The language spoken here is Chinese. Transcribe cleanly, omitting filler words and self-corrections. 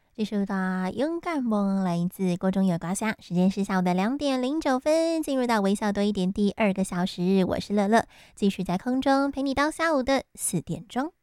这首的勇敢梦来自国中有高下，时间是下午的2点09分，进入到微笑多一点第2个小时，我是乐乐，继续在空中陪你到下午的4点钟。